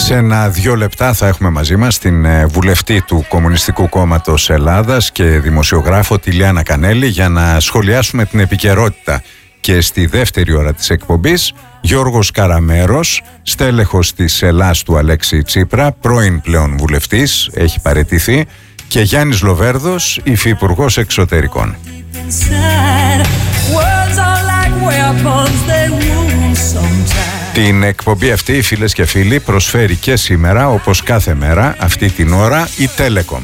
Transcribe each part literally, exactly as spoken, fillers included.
Σε ένα δύο λεπτά θα έχουμε μαζί μας την βουλευτή του Κομμουνιστικού Κόμματος Ελλάδας και δημοσιογράφο τη Λιάννα Κανέλη για να σχολιάσουμε την επικαιρότητα. Και στη δεύτερη ώρα της εκπομπής Γιώργος Καραμέρος, στέλεχος της Ελλάς του Αλέξη Τσίπρα, πρώην πλέον βουλευτής, έχει παραιτηθεί, και Γιάννης Λοβέρδος, υφυπουργός εξωτερικών. Την εκπομπή αυτή, φίλες και φίλοι, προσφέρει και σήμερα, όπως κάθε μέρα, αυτή την ώρα, η Telecom.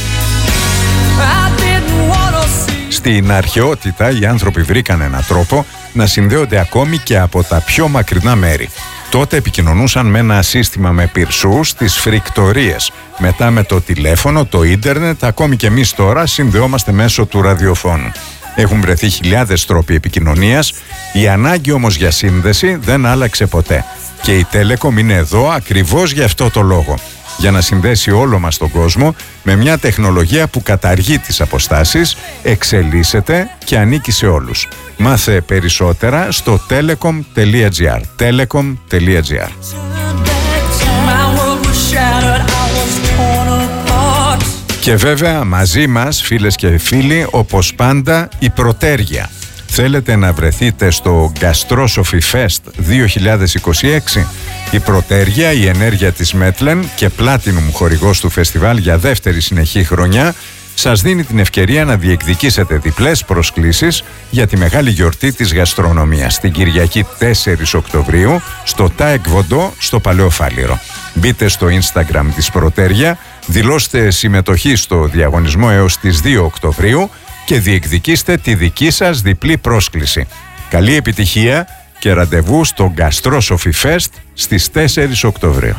Στην αρχαιότητα οι άνθρωποι βρήκαν έναν τρόπο να συνδέονται ακόμη και από τα πιο μακρινά μέρη. Τότε επικοινωνούσαν με ένα σύστημα με πυρσούς, τις φρικτορίες. Μετά με το τηλέφωνο, το ίντερνετ, ακόμη και εμείς τώρα συνδεόμαστε μέσω του ραδιοφώνου. Έχουν βρεθεί χιλιάδες τρόποι επικοινωνίας, η ανάγκη όμως για σύνδεση δεν άλλαξε ποτέ. Και η Telecom είναι εδώ ακριβώς για αυτό το λόγο. Για να συνδέσει όλο μας τον κόσμο με μια τεχνολογία που καταργεί τις αποστάσεις, εξελίσσεται και ανήκει σε όλους. Μάθε περισσότερα στο telecom τελεία gr. telecom τελεία gr. Και βέβαια μαζί μας, φίλες και φίλοι, όπως πάντα, η Πρωτέργεια. Θέλετε να βρεθείτε στο Gastrosophy Fest δύο χιλιάδες είκοσι έξι? Η Πρωτέργεια, η ενέργεια της Μέτλεν και Platinum χορηγός του φεστιβάλ για δεύτερη συνεχή χρονιά, σας δίνει την ευκαιρία να διεκδικήσετε διπλές προσκλήσεις για τη μεγάλη γιορτή της γαστρονομίας την Κυριακή τέσσερις Οκτωβρίου στο ΤΑΕΚ Βοντό στο Παλαιό Φάληρο. Μπείτε στο Instagram της Πρωτέργεια, δηλώστε συμμετοχή στο διαγωνισμό έως τις δύο Οκτωβρίου και διεκδικήστε τη δική σας διπλή πρόσκληση. Καλή επιτυχία και ραντεβού στο Gastrosophy Fest στις τέσσερις Οκτωβρίου.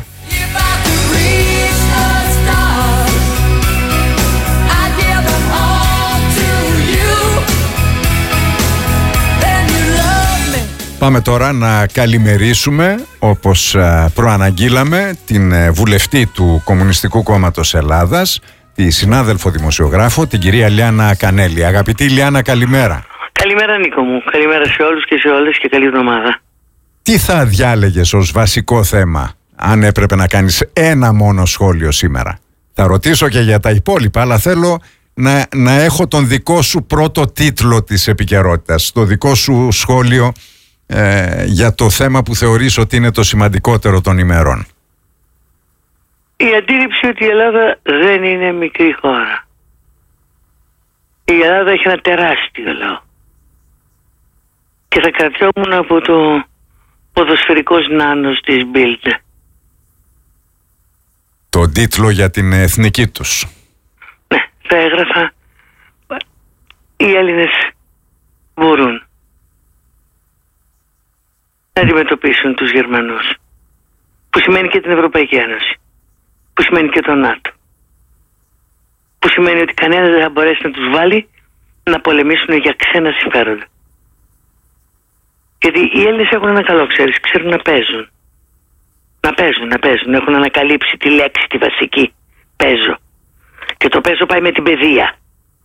Πάμε τώρα να καλημερίσουμε, όπως προαναγγείλαμε, την βουλευτή του Κομμουνιστικού Κόμματος Ελλάδας, τη συνάδελφο δημοσιογράφο, την κυρία Λιάννα Κανέλη. Αγαπητή Λιάννα, καλημέρα. Καλημέρα, Νίκο μου. Καλημέρα σε όλους και σε όλες και καλή εβδομάδα. Τι θα διάλεγες ως βασικό θέμα, αν έπρεπε να κάνεις ένα μόνο σχόλιο σήμερα? Θα ρωτήσω και για τα υπόλοιπα, αλλά θέλω να, να έχω τον δικό σου πρώτο τίτλο της επικαιρότητας, το δικό σου σχόλιο ε, για το θέμα που θεωρείς ότι είναι το σημαντικότερο των ημερών. Η αντίληψη ότι η Ελλάδα δεν είναι μικρή χώρα. Η Ελλάδα έχει ένα τεράστιο λαό. Και θα κρατιόμουν από το ποδοσφαιρικός νάνος της Bild. Τον τίτλο για την εθνική τους. Ναι, θα έγραφα οι Έλληνες μπορούν να αντιμετωπίσουν τους Γερμανούς. Που σημαίνει και την Ευρωπαϊκή Ένωση. Που σημαίνει και το ΝΑΤΟ. Που σημαίνει ότι κανένας δεν θα μπορέσει να τους βάλει να πολεμήσουν για ξένα συμφέροντα. Γιατί οι Έλληνες έχουν ένα καλό, ξέρεις, ξέρουν να παίζουν. Να παίζουν, να παίζουν. Έχουν ανακαλύψει τη λέξη, τη βασική. Παίζω. Και το παίζω πάει με την παιδεία.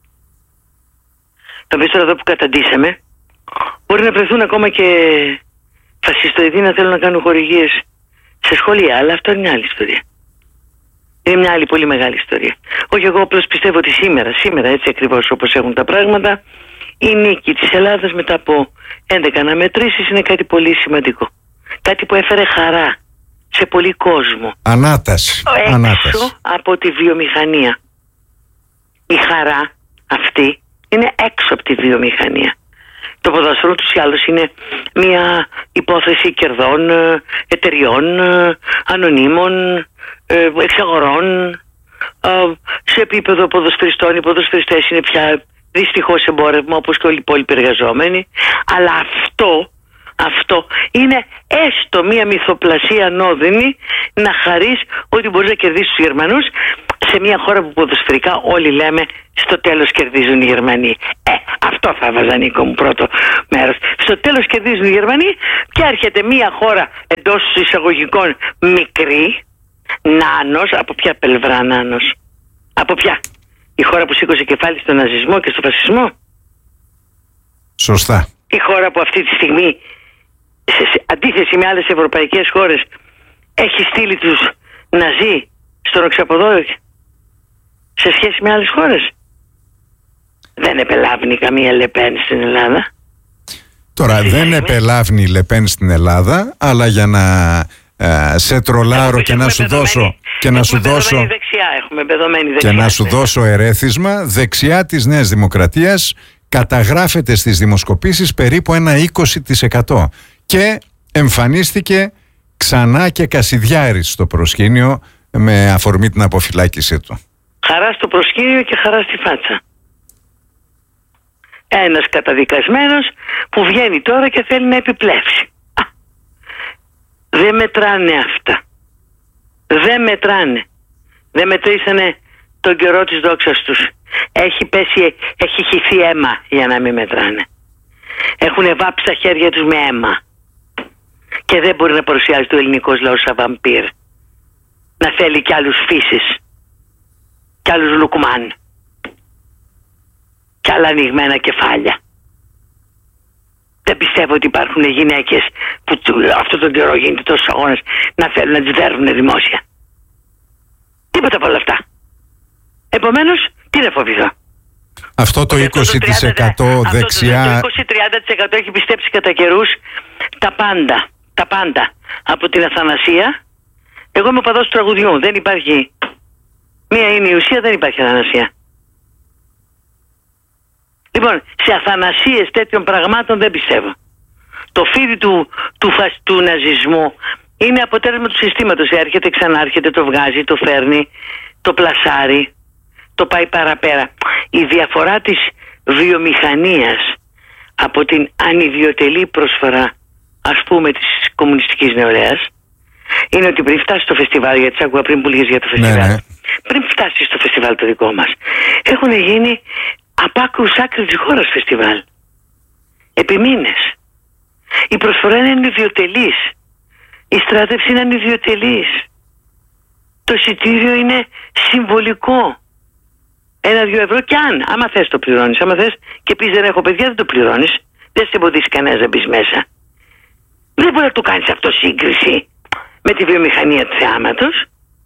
Θα πεις τώρα εδώ που καταντήσαμε, μπορεί να βρεθούν ακόμα και φασιστοειδοί να θέλουν να κάνουν χορηγίες σε σχολεία, αλλά αυτό είναι μια άλλη ιστορία. Είναι μια άλλη πολύ μεγάλη ιστορία. Όχι, εγώ απλώς πιστεύω ότι σήμερα, σήμερα έτσι ακριβώς όπως έχουν τα πράγματα, η νίκη της Ελλάδας μετά από έντεκα αναμετρήσεις είναι κάτι πολύ σημαντικό. Κάτι που έφερε χαρά σε πολύ κόσμο. Ανάταση. Έξω Ανάταση. από τη βιομηχανία. Η χαρά αυτή είναι έξω από τη βιομηχανία. Το ποδόσφαιρο τους ή άλλως είναι μια υπόθεση κερδών, εταιριών, ανωνύμων, εξαγορών. Σε επίπεδο ποδοσφαιριστών, οι ποδοσφαιριστές είναι πια δυστυχώς εμπόρευμα όπως και όλοι οι υπόλοιποι εργαζόμενοι. Αλλά αυτό, αυτό είναι έστω μια μυθοπλασία ανώδυνη να χαρείς ότι μπορείς να κερδίσεις τους Γερμανούς σε μια χώρα που ποδοσφαιρικά όλοι λέμε στο τέλος κερδίζουν οι Γερμανοί. Ε, αυτό θα βάζα, Νίκο μου, πρώτο μέρος. Στο τέλος κερδίζουν οι Γερμανοί και έρχεται μια χώρα εντός εισαγωγικών μικρή, νάνος. Από ποια πλευρά νάνος? Από ποια? Η χώρα που σήκωσε κεφάλι στον ναζισμό και στο φασισμό. Σωστά. Η χώρα που αυτή τη στιγμή, σε αντίθεση με άλλες ευρωπαϊκές χώρες, έχει στείλει τους να ζει στον οξαποδό σε σχέση με άλλες χώρες? Δεν επελάβνει καμία Λεπέν στην Ελλάδα. Τώρα δεν επελάβνει η Λεπέν στην Ελλάδα, αλλά για να ε, σε τρολάρω και να σου δώσω και να σου δώσω δεξιά, έχουμε δεξιά, και να σου δώσω ερέθισμα, δεξιά της Νέας Δημοκρατίας καταγράφεται στις δημοσκοπήσεις περίπου ένα είκοσι τοις εκατό και εμφανίστηκε ξανά και Κασιδιάρης στο προσκήνιο με αφορμή την αποφυλάκησή του. Χαρά στο προσκήνιο και χαρά στη φάτσα. Ένας καταδικασμένος που βγαίνει τώρα και θέλει να επιπλέψει. Α, δεν μετράνε αυτά. Δεν μετράνε. Δεν μετρήσανε τον καιρό της δόξας τους. Έχει πέσει, έχει χυθεί αίμα για να μην μετράνε. Έχουνε βάψει τα χέρια τους με αίμα. Και δεν μπορεί να παρουσιάζεται ο ελληνικός λαός σαν βαμπύρ. Να θέλει κι άλλους φύσεις. Κι άλλους Λουκμάν. Κι άλλα ανοιγμένα κεφάλια. Δεν πιστεύω ότι υπάρχουν γυναίκες που αυτό τον καιρό γίνεται τόσους αγώνες να θέλουν να τις δέρνουν δημόσια. Τίποτα από όλα αυτά. Επομένως, τι να φοβηθώ. Αυτό το είκοσι τοις εκατό δεξιά... Αυτό το είκοσι με τριάντα τοις εκατό έχει πιστέψει κατά καιρούς τα πάντα. Τα πάντα. Από την Αθανασία. Εγώ είμαι οπαδός του τραγουδιού. Δεν υπάρχει... Μία είναι η ουσία, δεν υπάρχει Αθανασία. Λοιπόν, σε αθανασίες τέτοιων πραγμάτων δεν πιστεύω. Το φίδι του, του, φασ, του ναζισμού είναι αποτέλεσμα του συστήματος. Έρχεται, ξανάρχεται, το βγάζει, το φέρνει, το πλασάρει, το πάει παραπέρα. Η διαφορά της βιομηχανίας από την ανιδιοτελή προσφορά, ας πούμε, της κομμουνιστικής νεολαίας, είναι ότι πριν φτάσει στο φεστιβάλ, γιατί άκουγα πριν που λέγες για το φεστιβάλ, ναι, ναι. πριν φτάσει στο φεστιβάλ το δικό μας, έχουν γίνει από άκρους άκρη της χώρας φεστιβάλ. Επί μήνες. Η προσφορά είναι ανιδιοτελής. Η στράτευση είναι ανιδιοτελής. Το εισιτήριο είναι συμβολικό. Ένα-δυο ευρώ κι αν, άμα θες το πληρώνεις. Άμα θες και πεις δεν έχω παιδιά, δεν το πληρώνεις. Δεν σε εμποδίσει κανένας να μπεις μέσα. Δεν μπορεί να το κάνεις αυτό σύγκριση με τη βιομηχανία του θεάματος.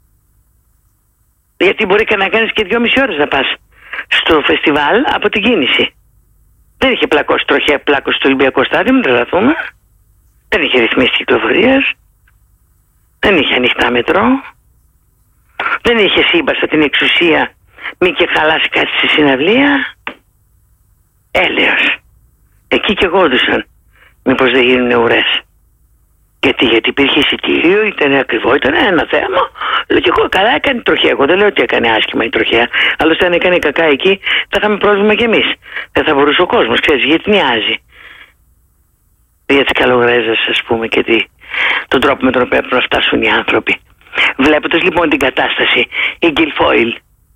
Γιατί μπορεί και να κάνεις και δυόμιση ώρες να πας στο φεστιβάλ από την κίνηση. Δεν είχε πλακώσει τροχέα πλάκωση στο Ολυμπιακό Στάδιο, μην τρελαθούμε. Δεν είχε ρυθμίσει κυκλοφορίας. Δεν είχε ανοιχτά μετρό. Δεν είχε σύμπαστα την εξουσία, μη και χαλάσει κάτι στη συναυλία. Έλεος. Εκεί και γόντουσαν. Μήπως δεν γίνουνε ουρές. Γιατί, γιατί υπήρχε εισιτήριο, ήταν ακριβό, ήταν ένα θέμα. Λογικό, καλά έκανε η τροχέα. Εγώ δεν λέω ότι έκανε άσχημα η τροχέα. Άλλωστε, αν έκανε κακά εκεί, θα είχαμε πρόβλημα κι εμείς. Δεν θα μπορούσε ο κόσμος, ξέρεις, γιατί νοιάζει. Για τις καλογρέζες, ας πούμε, και τι, τον τρόπο με τον οποίο πρέπει να φτάσουν οι άνθρωποι. Βλέποντας λοιπόν την κατάσταση, η Γκυλφόιλ,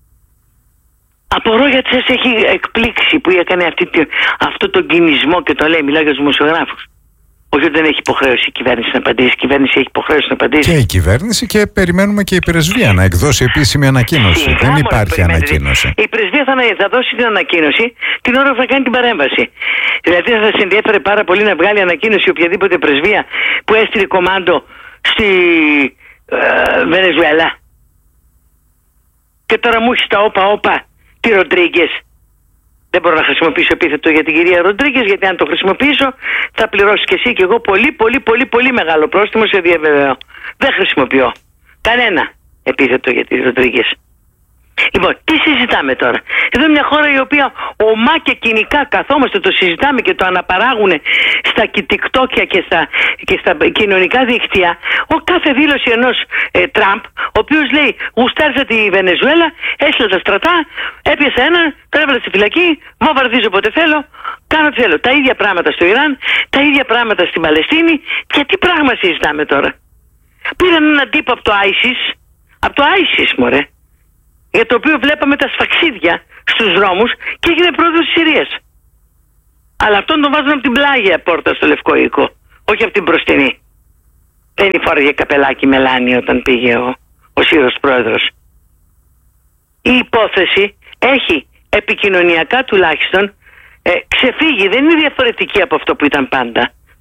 απορώ γιατί σας έχει εκπλήξει που έκανε αυτή, αυτό τον κινησμό και το λέει, μιλάω για τους δημοσιογράφους. Όχι ότι δεν έχει υποχρέωση η κυβέρνηση να απαντήσει. Η κυβέρνηση έχει υποχρέωση να απαντήσει. Και η κυβέρνηση και περιμένουμε και η πρεσβεία να εκδώσει επίσημη ανακοίνωση. Σιγά, δεν υπάρχει ανακοίνωση. Η πρεσβεία θα, θα δώσει την ανακοίνωση την ώρα που θα κάνει την παρέμβαση. Δηλαδή θα σας ενδιέφερε πάρα πολύ να βγάλει ανακοίνωση οποιαδήποτε πρεσβεία που έστειλε κομμάντο στη ε, Βενεζουέλα. Και τώρα μου έχει τα όπα όπα τη Ροντρίγκες. Δεν μπορώ να χρησιμοποιήσω επίθετο για την κυρία Ροντρίγκες, γιατί αν το χρησιμοποιήσω θα πληρώσει και εσύ και εγώ πολύ πολύ πολύ πολύ μεγάλο πρόστιμο, σε διαβεβαιώ. Δεν χρησιμοποιώ κανένα επίθετο για τη Ροντρίγκες. Λοιπόν, τι συζητάμε τώρα? Εδώ μια χώρα η οποία ομά και κοινικά καθόμαστε, το συζητάμε και το αναπαράγουν στα τικτόκια και στα, και στα κοινωνικά δίκτυα. Ο κάθε δήλωση ενός ε, Τραμπ, ο οποίος λέει γουστάρισα τη Βενεζουέλα, έστειλα τα στρατά, έπιασα έναν, τον έβαλα στη φυλακή, βομβαρδίζω όποτε θέλω, κάνω τι θέλω. Τα ίδια πράγματα στο Ιράν, τα ίδια πράγματα στην Παλαιστίνη. Και τι πράγμα συζητάμε τώρα? Πήραν έναν τύπο από το ISIS, από το ISIS μωρέ, για το οποίο βλέπαμε τα σφαξίδια στους δρόμους και έγινε πρόεδρος της Συρίας. Αλλά αυτόν τον βάζουν από την πλάγια πόρτα στο Λευκό Οίκο, όχι από την μπροστινή. Δεν φόραγε καπελάκι μελάνι όταν πήγε ο, ο Σύρος πρόεδρος. Η υπόθεση έχει επικοινωνιακά τουλάχιστον ε, ξεφύγει, δεν είναι διαφορετική από αυτό που ήταν πάντα.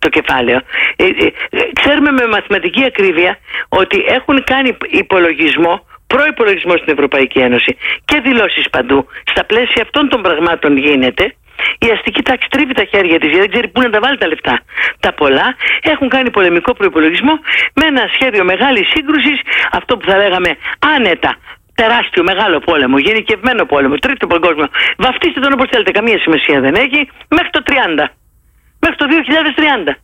το κεφάλαιο. Ε, ε, ξέρουμε με μαθηματική ακρίβεια ότι έχουν κάνει υπολογισμό, προϋπολογισμό στην Ευρωπαϊκή Ένωση και δηλώσεις παντού. Στα πλαίσια αυτών των πραγμάτων γίνεται. Η αστική τάξη τρίβει τα χέρια της, γιατί δεν ξέρει πού να τα βάλει τα λεφτά. Τα πολλά έχουν κάνει πολεμικό προϋπολογισμό με ένα σχέδιο μεγάλης σύγκρουσης, αυτό που θα λέγαμε άνετα. Τεράστιο μεγάλο πόλεμο, γενικευμένο πόλεμο, τρίτο παγκόσμιο. Βαφτίστε τον όπως θέλετε, καμία σημασία δεν έχει, μέχρι το τριάντα. Μέχρι το δύο χιλιάδες τριάντα.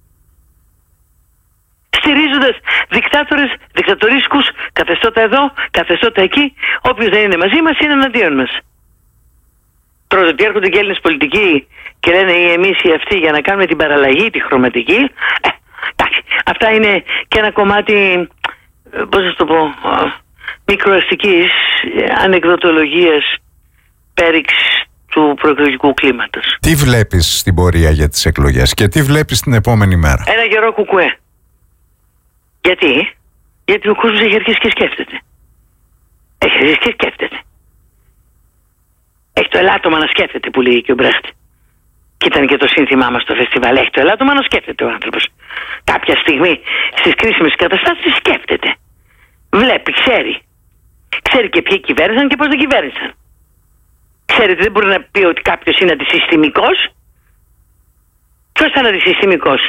Στηρίζοντας δικτάτορες, δικτατορίσκους, καθεστώτα εδώ, καθεστώτα εκεί, όποιος δεν είναι μαζί μας είναι εναντίον μας. Τώρα ότι έρχονται και Έλληνες πολιτικοί και λένε ή εμείς ή αυτοί για να κάνουμε την παραλλαγή, τη χρωματική, ε, εντάξει, αυτά είναι και ένα κομμάτι, πώς θα το πω, μικροαστικής ανεκδοτολογίας πέριξ του προεκλογικού κλίματος. Τι βλέπεις στην πορεία για τις εκλογές και τι βλέπεις την επόμενη μέρα? Ένα γερό κουκουέ. Γιατί? Γιατί ο κόσμος έχει αρχίσει και σκέφτεται. Έχει αρχίσει και σκέφτεται. Έχει το ελάττωμα να σκέφτεται, που λέει και ο Μπρέχτ. Και ήταν και το σύνθημά μας στο φεστιβάλ. Έχει το ελάττωμα να σκέφτεται ο άνθρωπος. Κάποια στιγμή στις κρίσιμες καταστάσεις σκέφτεται. Βλέπει, ξέρει. Ξέρει και ποιοι κυβέρνησαν και πώς δεν κυβέρνησαν. Ξέρετε, δεν μπορεί να πει ότι κάποιος είναι αντισυστημικός. Ποιος ήταν αντισυστημικός?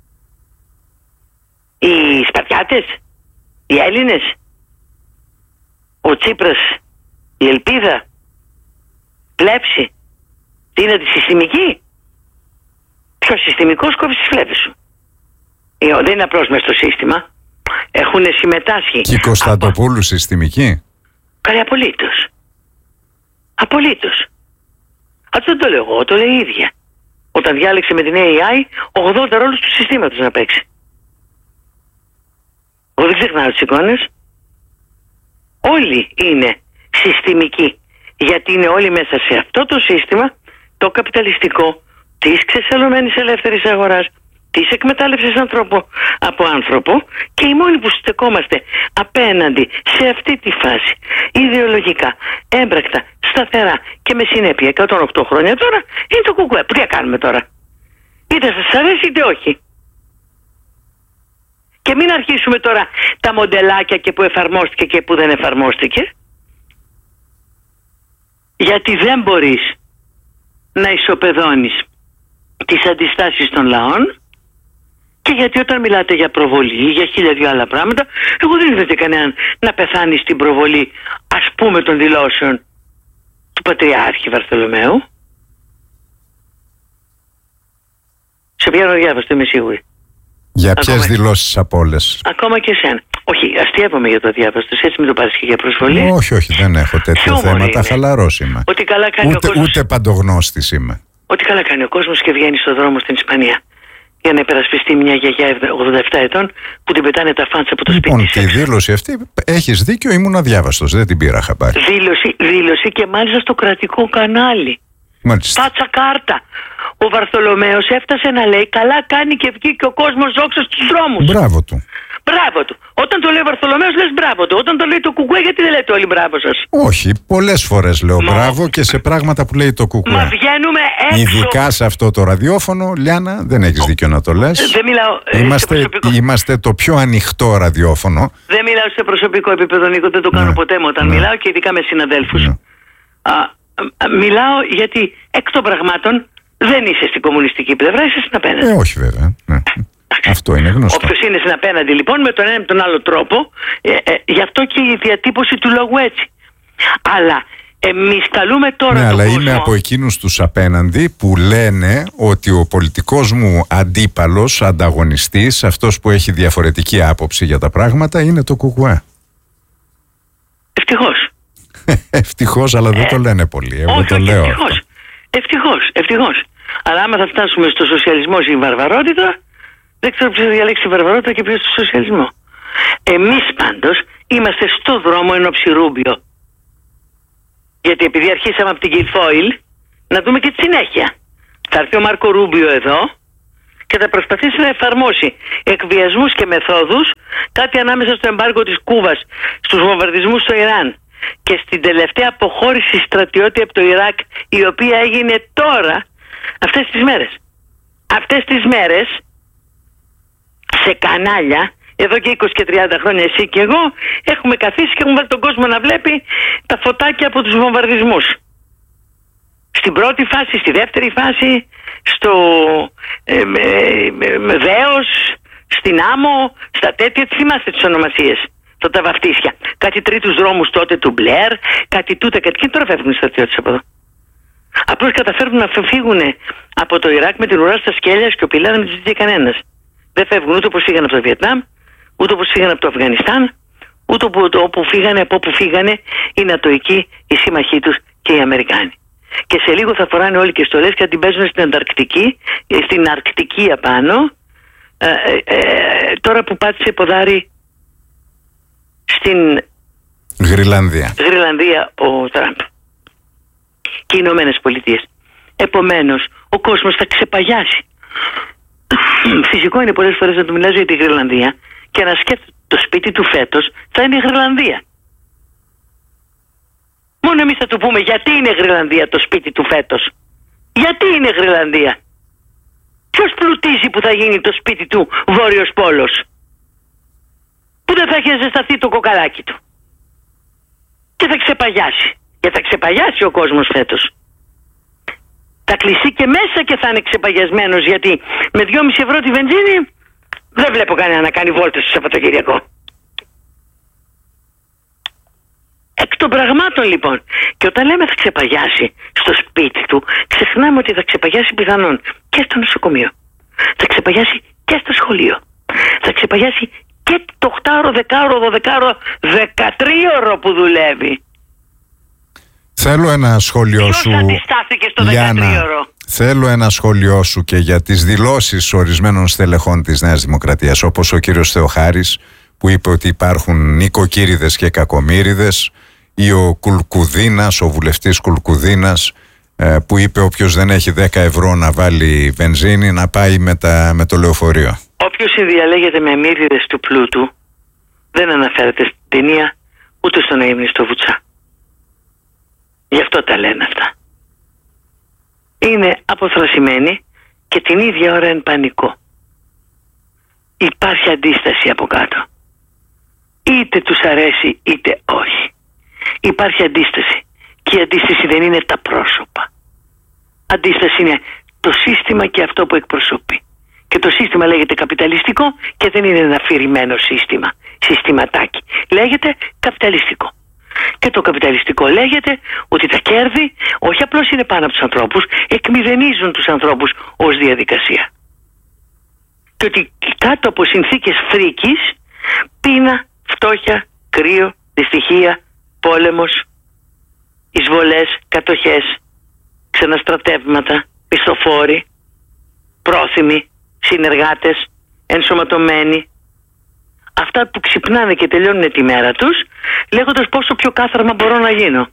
Οι Σπαρτιάτες, οι Έλληνες, ο Τσίπρας, η Ελπίδα, Πλέψη. Τι είναι αντισυστημική? Ποιος συστημικός κόβει τις φλέβες σου? Ε, δεν είναι απλώς μες στο σύστημα. Έχουν συμμετάσχει. Και η Κωνσταντοπούλου από... συστημική? Καλή, απολύτως. Απολύτως. Αυτό δεν το λέω εγώ, το λέει η ίδια. Όταν διάλεξε με την έι άι ογδόντα ρόλους του συστήματος να παίξει. Εγώ δεν ξεχνάω τις εικόνες. Όλοι είναι συστημικοί. Γιατί είναι όλοι μέσα σε αυτό το σύστημα, το καπιταλιστικό, της ξεσαλωμένης ελεύθερης αγοράς, της εκμετάλλευσης ανθρώπου από άνθρωπο, και οι μόνοι που στεκόμαστε απέναντι σε αυτή τη φάση, ιδεολογικά, έμπρακτα, σταθερά και με συνέπεια εκατόν οκτώ χρόνια τώρα, είναι το κουκουέ. Τι κάνουμε τώρα? Είτε σας αρέσει είτε όχι. Και μην αρχίσουμε τώρα τα μοντελάκια και που εφαρμόστηκε και που δεν εφαρμόστηκε. Γιατί δεν μπορείς να ισοπεδώνεις τις αντιστάσεις των λαών, και γιατί όταν μιλάτε για προβολή, για χίλια δυο άλλα πράγματα, εγώ δεν είδατε κανέναν να πεθάνει στην προβολή, ας πούμε, των δηλώσεων του Πατριάρχη Βαρθολομαίου. Σε ποιον διάβαστο, είμαι σίγουρη. Για ποιες δηλώσεις από όλες? Ακόμα και εσένα. Όχι, αστείευομαι για το διάβαστο, έτσι μην το πάρεις και για προσβολή. Όχι, όχι, δεν έχω τέτοια θέματα. Χαλαρός είμαι. Ότι καλά κάνει ούτε, ο κόσμος... ούτε παντογνώστης είμαι. Ότι καλά κάνει ο κόσμος και βγαίνει στον δρόμο στην Ισπανία για να υπερασπιστεί μια γιαγιά ογδόντα επτά ετών που την πετάνε τα φάντσα από το λοιπόν, σπίτι. Λοιπόν, τη δήλωση αυτή, έχεις δίκιο, ήμουν αδιάβαστος, δεν την πήρα χαμπάρι. Δήλωση, δήλωση και μάλιστα στο κρατικό κανάλι. Μάλιστα. Πάτσα κάρτα. Ο Βαρθολομαίος έφτασε να λέει καλά κάνει και βγήκε ο κόσμος δόξα στους δρόμους. Μπράβο του. Μπράβο του. Όταν το λέει ο Βαρθολομαίος λες μπράβο του. Όταν το λέει το κουκουέ, γιατί δεν λέτε όλοι μπράβο σας? Όχι, πολλές φορές λέω Μα... μπράβο και σε πράγματα που λέει το κουκουέ. Μα βγαίνουμε έξω. Ειδικά σε αυτό το ραδιόφωνο, Λιάννα, δεν έχεις δίκιο να το λες. Δεν μιλάω είμαστε, είμαστε το πιο ανοιχτό ραδιόφωνο. Δεν μιλάω σε προσωπικό επίπεδο, Νίκο, δεν το κάνω ναι. ποτέ μου όταν ναι. μιλάω, και ειδικά με συναδέλφους. Ναι. Α, α, μιλάω γιατί εκ των πραγμάτων δεν είσαι στην κομμουνιστική πλευρά, είσαι στην απέναντι. Ε, όχι βέβαια. Ναι. Αυτό είναι γνωστό. Όποιος είναι στην απέναντι λοιπόν, με τον ένα με τον άλλο τρόπο, ε, ε, γι' αυτό και η διατύπωση του λόγου έτσι. Αλλά εμείς καλούμε τώρα ναι, τον αλλά κόσμο... είμαι από εκείνους τους απέναντι που λένε ότι ο πολιτικός μου αντίπαλος, ανταγωνιστής, αυτός που έχει διαφορετική άποψη για τα πράγματα, είναι το κουκουέ. Ευτυχώς. Ευτυχώς, αλλά δεν ε, το λένε πολλοί. Εγώ όχι, το όχι, λέω. Ευτυχώς. Ευτυχώς, ευτυχώς. Αλλά άμα θα φτάσουμε στο σοσιαλισμό ή βαρβαρότητα, δεν ξέρω ποιος θα διαλέξει τη βαρβαρότητα και ποιος το σοσιαλισμό. Εμείς πάντως είμαστε στο δρόμο ενόψει Ρούμπιο. Γιατί επειδή αρχίσαμε από την Κιλφόιλ, να δούμε και τη συνέχεια. Θα έρθει ο Μάρκο Ρούμπιο εδώ και θα προσπαθήσει να εφαρμόσει εκβιασμούς και μεθόδους, κάτι ανάμεσα στο εμπάργκο της Κούβας, στους βομβαρδισμούς στο Ιράν και στην τελευταία αποχώρηση στρατιώτη από το Ιράκ, η οποία έγινε τώρα, αυτές τις μέρες. Αυτές τις μέρες σε κανάλια, εδώ και είκοσι και τριάντα χρόνια εσύ και εγώ έχουμε καθίσει και έχουμε βάλει τον κόσμο να βλέπει τα φωτάκια από τους βομβαρδισμούς. Στην πρώτη φάση, στη δεύτερη φάση, στο ε, με, με, με Δέος, στην Άμμο, στα τέτοια, θυμάστε τις ονομασίες, τα, τα βαφτίσια. Κάτι τρίτους δρόμους τότε του Μπλερ, κάτι τούτα, κάτι και τώρα φεύγουν οι στρατιώτες από εδώ. Απλώς καταφέρουν να φύγουν από το Ιράκ με την ουρά στα σκέλια και ο Πιλά δεν ζητήσει κανένας. Δεν φεύγουν ούτε όπως φύγανε από το Βιετνάμ, ούτε όπως φύγανε από το Αφγανιστάν, ούτε όπου φύγανε, από όπου φύγανε οι Νατοικοί, οι σύμμαχοί τους και οι Αμερικάνοι. Και σε λίγο θα φοράνε όλοι και στολές και θα την παίζουν στην Ανταρκτική, στην Αρκτική απάνω, ε, ε, ε, τώρα που πάτησε ποδάρι στην Γρυλανδία. Γρυλανδία ο Τραμπ και οι Ηνωμένες Πολιτείες. Επομένως, ο κόσμος θα ξεπαγιάσει. Φυσικό είναι πολλές φορές να του μιλάς για τη Γρυλανδία και να σκέφτεται το σπίτι του φέτος θα είναι η Γρυλανδία. Μόνο εμείς θα του πούμε γιατί είναι Γρυλανδία το σπίτι του φέτος. Γιατί είναι Γρυλανδία. Ποιος πλουτίζει που θα γίνει το σπίτι του Βόρειος Πόλος, που δεν θα έχει ζεσταθεί το κοκαλάκι του. Και θα ξεπαγιάσει. Και θα ξεπαγιάσει ο κόσμος φέτος. Θα κλειστεί και μέσα και θα είναι ξεπαγιασμένος, γιατί με δυόμισι ευρώ τη βενζίνη δεν βλέπω κανένα να κάνει βόλτες στο Σαββατοκυριακό. Εκ των πραγμάτων λοιπόν, και όταν λέμε θα ξεπαγιάσει στο σπίτι του, ξεχνάμε ότι θα ξεπαγιάσει πιθανόν και στο νοσοκομείο. Θα ξεπαγιάσει και στο σχολείο. Θα ξεπαγιάσει και το οκτάωρο, δεκάωρο, δωδεκάωρο, δεκατρίωρο που δουλεύει. Θέλω ένα σχόλιο Ποιος σου, αντιστάθηκε στο Λιάννα, δεκατρίωρο. θέλω ένα σχόλιο σου και για τις δηλώσεις ορισμένων στελεχών της Νέας Δημοκρατίας, όπως ο κύριος Θεοχάρης, που είπε ότι υπάρχουν νοικοκύριδες και κακομύριδες, ή ο Κουλκουδίνας, ο βουλευτής Κουλκουδίνας, που είπε όποιος δεν έχει δέκα ευρώ να βάλει βενζίνη να πάει με, τα, με το λεωφορείο. Όποιος συνδιαλέγεται με μύριδες του πλούτου δεν αναφέρεται στην ταινία ούτε στον ύμνη στο Βουτσά. Γι' αυτό τα λένε αυτά. Είναι αποθρασημένοι και την ίδια ώρα εν πανικό. Υπάρχει αντίσταση από κάτω. Είτε τους αρέσει είτε όχι. Υπάρχει αντίσταση. Και η αντίσταση δεν είναι τα πρόσωπα. Αντίσταση είναι το σύστημα και αυτό που εκπροσωπεί. Και το σύστημα λέγεται καπιταλιστικό και δεν είναι ένα αφηρημένο σύστημα. Συστηματάκι. Λέγεται καπιταλιστικό. Και το καπιταλιστικό λέγεται ότι τα κέρδη όχι απλώς είναι πάνω από τους ανθρώπους, εκμηδενίζουν τους ανθρώπους ως διαδικασία. Και ότι κάτω από συνθήκες φρίκης, πείνα, φτώχεια, κρύο, δυστυχία, πόλεμος, εισβολές, κατοχές, ξαναστρατεύματα, πιστοφόροι, πρόθυμοι, συνεργάτες, ενσωματωμένοι, αυτά που ξυπνάνε και τελειώνουν τη μέρα τους λέγοντας πόσο πιο κάθαρμα μπορώ να γίνω.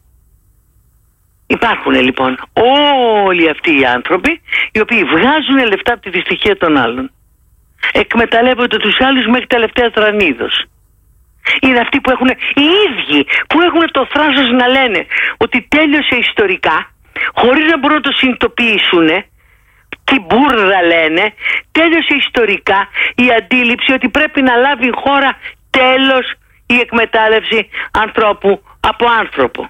Υπάρχουν λοιπόν όλοι αυτοί οι άνθρωποι οι οποίοι βγάζουν λεφτά από τη δυστυχία των άλλων. Εκμεταλλεύονται τους άλλους μέχρι τελευταία τρανίδος. Είναι αυτοί που έχουν, οι ίδιοι που έχουν το θράσος να λένε ότι τέλειωσε ιστορικά, χωρίς να μπορούν να το συνειδητοποιήσουν. Τι μπούρδα λένε, τέλειωσε ιστορικά η αντίληψη ότι πρέπει να λάβει η χώρα τέλος η εκμετάλλευση ανθρώπου από άνθρωπο.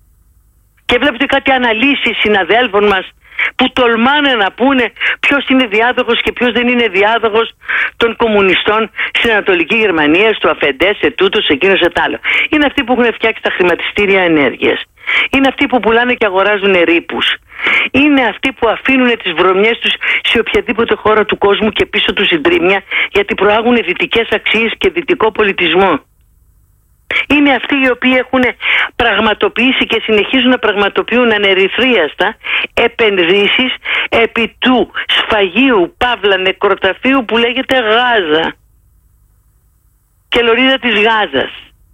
Και βλέπετε κάτι αναλύσεις συναδέλφων μας που τολμάνε να πούνε ποιος είναι διάδοχος και ποιος δεν είναι διάδοχος των κομμουνιστών στην Ανατολική Γερμανία, στο Αφεντέ, σε τούτο, σε εκείνο, σε τ' άλλο. Είναι αυτοί που έχουν φτιάξει τα χρηματιστήρια ενέργειας. Είναι αυτοί που πουλάνε και αγοράζουν ρήπους. Είναι αυτοί που αφήνουν τις βρωμιές τους σε οποιαδήποτε χώρα του κόσμου και πίσω τους συντρίμμια, γιατί προάγουν δυτικές αξίες και δυτικό πολιτισμό. Είναι αυτοί οι οποίοι έχουν πραγματοποιήσει και συνεχίζουν να πραγματοποιούν ανερυθρίαστα επενδύσεις επί του σφαγίου παύλα νεκροταφείου που λέγεται Γάζα και λωρίδα της Γάζας.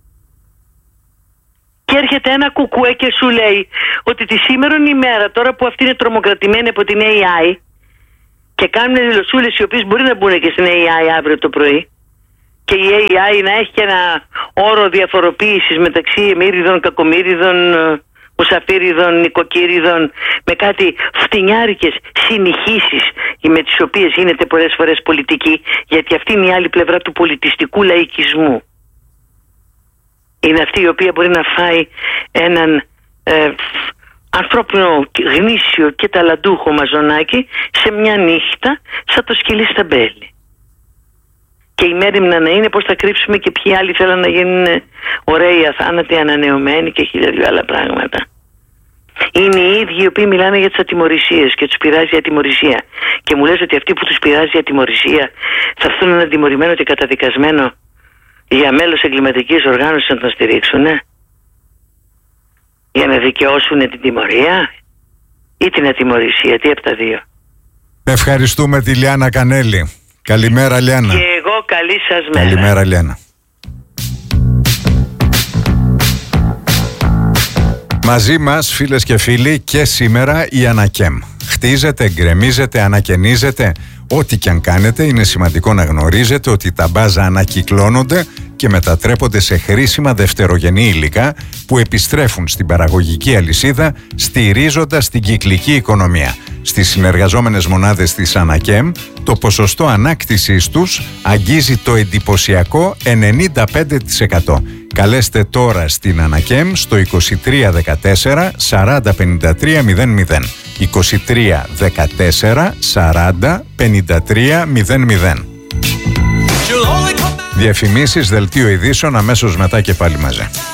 Και έρχεται ένα κουκουέ και σου λέει ότι τη σήμερον ημέρα, τώρα που αυτή είναι τρομοκρατημένη από την έι άι και κάνουν δηλωσούλες οι οποίες μπορεί να μπουν και στην έι άι αύριο το πρωί, και η έι άι να έχει και ένα όρο διαφοροποίησης μεταξύ εμμύριδων, κακομύριδων, μουσαφίριδων, νοικοκύριδων, με κάτι φτηνιάρικες συνηχήσεις με τις οποίες γίνεται πολλές φορές πολιτική, γιατί αυτή είναι η άλλη πλευρά του πολιτιστικού λαϊκισμού. Είναι αυτή η οποία μπορεί να φάει έναν ε, ανθρώπινο γνήσιο και ταλαντούχο μαζονάκι σε μια νύχτα σαν το σκυλί στα μπέλη. Και η μέριμνα να είναι πώς θα κρύψουμε και ποιοι άλλοι θέλουν να γίνουν ωραίοι, αθάνατοι, ανανεωμένοι και χίλια δυο άλλα πράγματα. Είναι οι ίδιοι οι οποίοι μιλάνε για τις ατιμωρησίες και τους πειράζει η ατιμωρησία. Και μου λες ότι αυτοί που τους πειράζει η ατιμωρησία θα έρθουν έναν τιμωρημένο και καταδικασμένο για μέλος εγκληματικής οργάνωσης να τον στηρίξουν, για να δικαιώσουν την τιμωρία ή την ατιμωρησία, τι από τα δύο. Ευχαριστούμε τη Λιάννα Κανέλη. Καλημέρα Λιάννα. Και εγώ καλή σας μέρα. Καλημέρα Λιάννα. Μαζί μας φίλες και φίλοι και σήμερα η Ανακέμ. Χτίζετε, γκρεμίζετε, ανακαινίζετε. Ό,τι και αν κάνετε είναι σημαντικό να γνωρίζετε ότι τα μπάζα ανακυκλώνονται και μετατρέπονται σε χρήσιμα δευτερογενή υλικά που επιστρέφουν στην παραγωγική αλυσίδα στηρίζοντας την κυκλική οικονομία. Στις συνεργαζόμενες μονάδες της Ανακέμ το ποσοστό ανάκτησής τους αγγίζει το εντυπωσιακό ενενήντα πέντε τοις εκατό. Καλέστε τώρα στην Ανακέμ στο είκοσι τρία δεκατέσσερα σαράντα πενήντα τρία μηδέν μηδέν. είκοσι τρία δεκατέσσερα σαράντα πενήντα τρία μηδέν μηδέν. Διαφημίσεις, δελτίο ειδήσεων, αμέσως μετά και πάλι μαζί.